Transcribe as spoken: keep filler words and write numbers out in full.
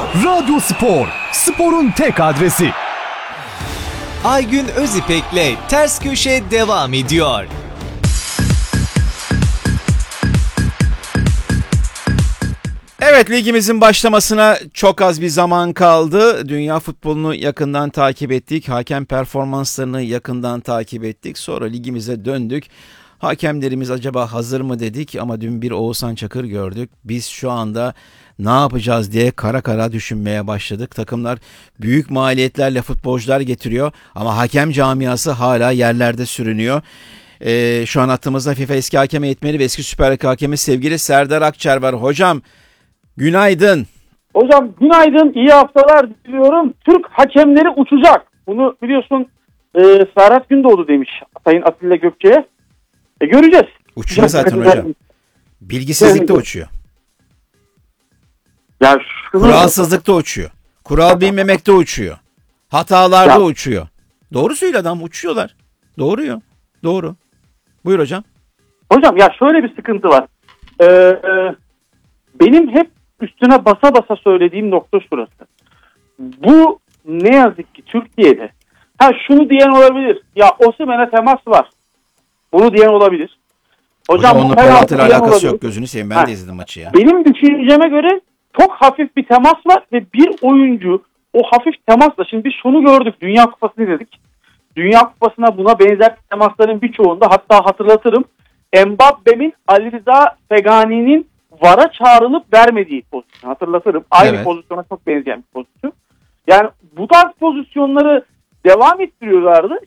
Radyo Spor, sporun tek adresi. Aygün Özipek'le Ters Köşe devam ediyor. Evet, ligimizin başlamasına çok az bir zaman kaldı. Dünya futbolunu yakından takip ettik. Hakem performanslarını yakından takip ettik. Sonra ligimize döndük. Hakemlerimiz acaba hazır mı dedik ama dün bir Oğuzhan Çakır gördük. Biz şu anda ne yapacağız diye kara kara düşünmeye başladık. Takımlar büyük maliyetlerle futbolcular getiriyor ama hakem camiası hala yerlerde sürünüyor. Ee, şu an hattımızda FIFA eski hakem eğitmeni ve eski Süper Lig hakemi sevgili Serdar Akçer var. Hocam günaydın. Hocam günaydın, iyi haftalar diliyorum. Türk hakemleri uçacak. Bunu biliyorsun e, Serhat Gündoğdu demiş Sayın Atilla Gökçe'ye. E, göreceğiz. Uçuyor zaten hocam. Bilgisizlikte uçuyor. Ya şunu... Kuralsızlıkta uçuyor. Kural bilmemekte uçuyor. Hatalarda ya. uçuyor. Doğru söylüyor adam, uçuyorlar. Doğruyor. Doğru. Buyur hocam. Hocam ya şöyle bir sıkıntı var. Ee, e, benim hep üstüne basa basa söylediğim nokta şurası. Bu ne yazık ki Türkiye'de. Ha şunu diyen olabilir. Ya Osimhen'e temas var. Bunu diyen olabilir. Hocam, Hocam onunla penaltıyla alakası olabilir. Yok. Gözünü seveyim, ben ha. de izledim maçı ya. Benim düşünceme göre çok hafif bir temas var ve bir oyuncu o hafif temasla, şimdi biz şunu gördük, Dünya Kupası'nı izledik. Dünya Kupası'na buna benzer temasların birçoğunda, hatta hatırlatırım, Mbappe'nin Ali Rıza Fegani'nin VAR'a çağrılıp vermediği pozisyon hatırlatırım. Aynı evet. pozisyona çok benzeyen bir pozisyon. Yani bu tarz pozisyonları devam ettiriyorlardı.